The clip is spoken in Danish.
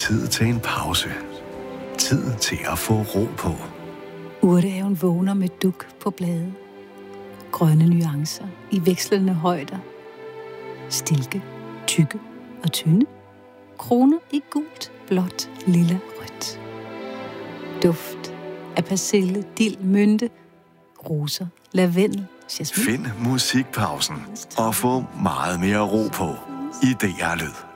tid til en pause. Tid til at få ro på. Urtehaven vågner med duk på blade. Grønne nuancer i vekslende højder. Stilke, tykke og tynde. Kroner i gult, blåt, lilla, rødt. Duft af persille, dild, mynte, roser, lavendel, jasmin. Find musikpausen og få meget mere ro på i DR Lyd.